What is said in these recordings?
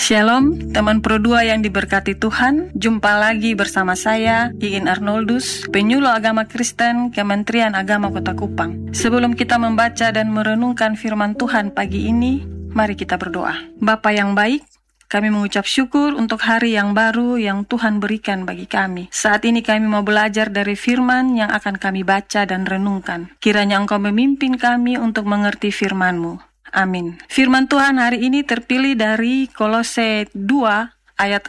Shalom, teman Pro 2 yang diberkati Tuhan. Jumpa lagi bersama saya, Iin Arnoldus, penyuluh agama Kristen, Kementerian Agama Kota Kupang. Sebelum kita membaca dan merenungkan firman Tuhan pagi ini, mari kita berdoa. Bapa yang baik, kami mengucap syukur untuk hari yang baru yang Tuhan berikan bagi kami. Saat ini kami mau belajar dari firman yang akan kami baca dan renungkan. Kiranya Engkau memimpin kami untuk mengerti firman-Mu. Amin. Firman Tuhan hari ini terpilih dari Kolose 2 ayat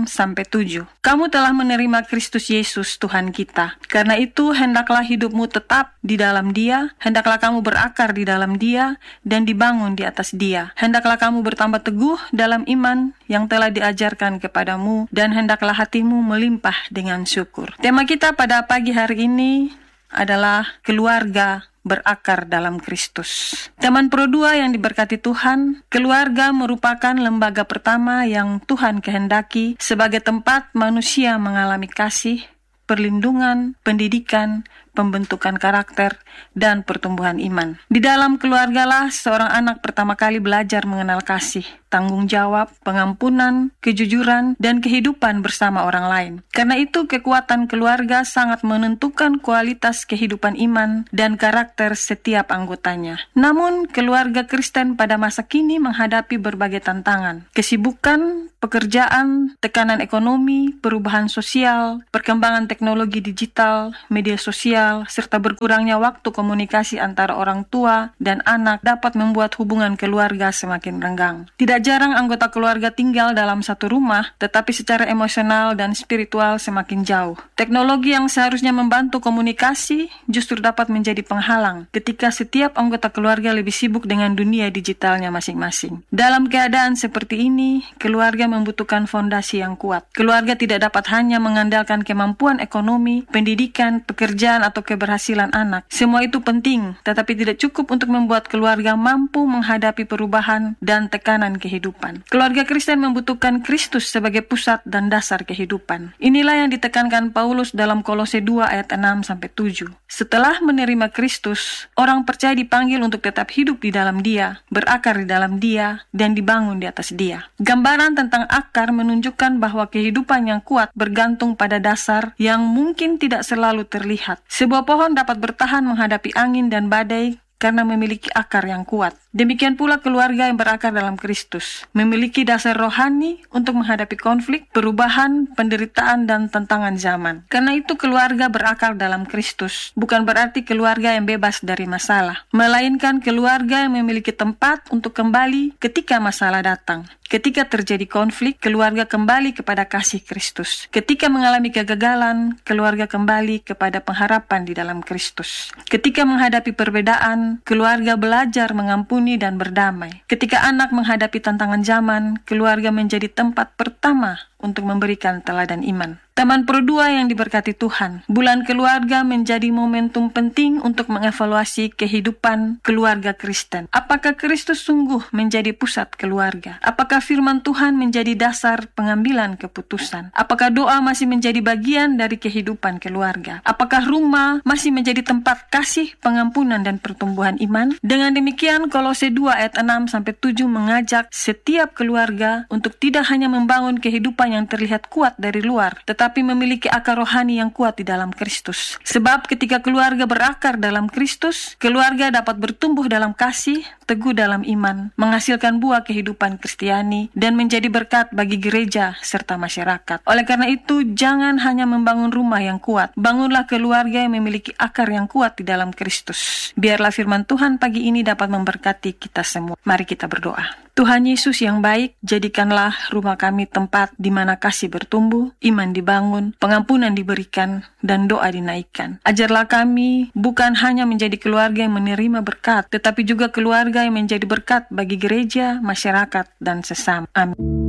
6-7. Kamu telah menerima Kristus Yesus Tuhan kita. Karena itu hendaklah hidupmu tetap di dalam Dia, hendaklah kamu berakar di dalam Dia dan dibangun di atas Dia. Hendaklah kamu bertambah teguh dalam iman yang telah diajarkan kepadamu dan hendaklah hatimu melimpah dengan syukur. Tema kita pada pagi hari ini adalah keluarga berakar dalam Kristus. Teman Pro 2 yang diberkati Tuhan, keluarga merupakan lembaga pertama yang Tuhan kehendaki sebagai tempat manusia mengalami kasih, perlindungan, pendidikan, pembentukan karakter, dan pertumbuhan iman. Di dalam keluargalah seorang anak pertama kali belajar mengenal kasih, tanggung jawab, pengampunan, kejujuran, dan kehidupan bersama orang lain. Karena itu kekuatan keluarga sangat menentukan kualitas kehidupan iman dan karakter setiap anggotanya. Namun, keluarga Kristen pada masa kini menghadapi berbagai tantangan. Kesibukan, pekerjaan, tekanan ekonomi, perubahan sosial, perkembangan teknologi digital, media sosial, serta berkurangnya waktu komunikasi antara orang tua dan anak dapat membuat hubungan keluarga semakin renggang. Tidak jarang anggota keluarga tinggal dalam satu rumah, tetapi secara emosional dan spiritual semakin jauh. Teknologi yang seharusnya membantu komunikasi justru dapat menjadi penghalang ketika setiap anggota keluarga lebih sibuk dengan dunia digitalnya masing-masing. Dalam keadaan seperti ini, keluarga membutuhkan fondasi yang kuat. Keluarga tidak dapat hanya mengandalkan kemampuan ekonomi, pendidikan, pekerjaan, atau keberhasilan anak. Semua itu penting, tetapi tidak cukup untuk membuat keluarga mampu menghadapi perubahan dan tekanan kehidupan. Keluarga Kristen membutuhkan Kristus sebagai pusat dan dasar kehidupan. Inilah yang ditekankan Paulus dalam Kolose 2 ayat 6-7. Setelah menerima Kristus, orang percaya dipanggil untuk tetap hidup di dalam Dia, berakar di dalam Dia, dan dibangun di atas Dia. Gambaran tentang akar menunjukkan bahwa kehidupan yang kuat bergantung pada dasar yang mungkin tidak selalu terlihat. Sebuah pohon dapat bertahan menghadapi angin dan badai karena memiliki akar yang kuat. Demikian pula keluarga yang berakar dalam Kristus, memiliki dasar rohani untuk menghadapi konflik, perubahan, penderitaan, dan tantangan zaman. Karena itu keluarga berakar dalam Kristus bukan berarti keluarga yang bebas dari masalah, melainkan keluarga yang memiliki tempat untuk kembali ketika masalah datang. Ketika terjadi konflik, keluarga kembali kepada kasih Kristus. Ketika mengalami kegagalan, keluarga kembali kepada pengharapan di dalam Kristus. Ketika menghadapi perbedaan, keluarga belajar mengampuni dan berdamai. Ketika anak menghadapi tantangan zaman, keluarga menjadi tempat pertama untuk memberikan teladan iman. Teman Pro 2 yang diberkati Tuhan, bulan keluarga menjadi momentum penting untuk mengevaluasi kehidupan keluarga Kristen. Apakah Kristus sungguh menjadi pusat keluarga? Apakah firman Tuhan menjadi dasar pengambilan keputusan? Apakah doa masih menjadi bagian dari kehidupan keluarga? Apakah rumah masih menjadi tempat kasih, pengampunan, dan pertumbuhan iman? Dengan demikian, Kolose 2 ayat 6-7 mengajak setiap keluarga untuk tidak hanya membangun kehidupan yang terlihat kuat dari luar, tetapi memiliki akar rohani yang kuat di dalam Kristus. Sebab ketika keluarga berakar dalam Kristus, keluarga dapat bertumbuh dalam kasih, teguh dalam iman, menghasilkan buah kehidupan Kristiani, dan menjadi berkat bagi gereja serta masyarakat. Oleh karena itu, jangan hanya membangun rumah yang kuat, bangunlah keluarga yang memiliki akar yang kuat di dalam Kristus. Biarlah firman Tuhan pagi ini dapat memberkati kita semua. Mari kita berdoa. Tuhan Yesus yang baik, jadikanlah rumah kami tempat di mana kasih bertumbuh, iman dibangun, pengampunan diberikan, dan doa dinaikkan. Ajarlah kami bukan hanya menjadi keluarga yang menerima berkat, tetapi juga keluarga yang menjadi berkat bagi gereja, masyarakat, dan sesama. Amin.